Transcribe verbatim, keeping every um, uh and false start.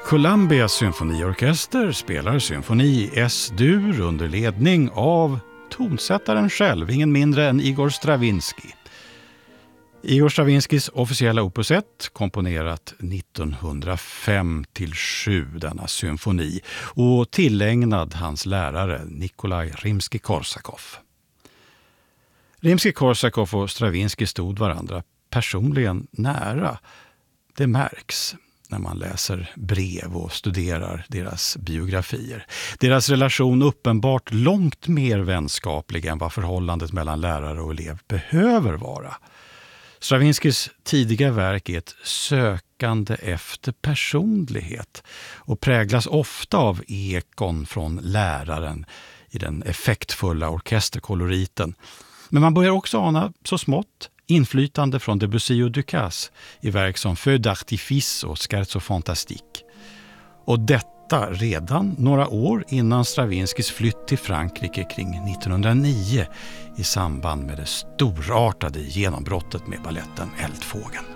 Columbia symfoniorkester spelar symfoni i S-dur under ledning av tonsättaren själv, ingen mindre än Igor Stravinsky. Igor Stravinskys officiella opus ett, komponerat nittonhundrafem till sju denna symfoni och tillägnad hans lärare Nikolaj Rimsky-Korsakov. Rimsky-Korsakov och Stravinsky stod varandra personligen nära. Det märks när man läser brev och studerar deras biografier. Deras relation uppenbart långt mer vänskaplig än vad förhållandet mellan lärare och elev behöver vara. Stravinskys tidiga verk är ett sökande efter personlighet och präglas ofta av ekon från läraren i den effektfulla orkesterkoloriten. Men man börjar också ana så smått inflytande från Debussy och Ducasse i verk som Feu d'artifice och Scherzo fantastique. Och detta redan några år innan Stravinskys flytt till Frankrike kring nittonhundranio i samband med det storartade genombrottet med balletten Eldfågeln.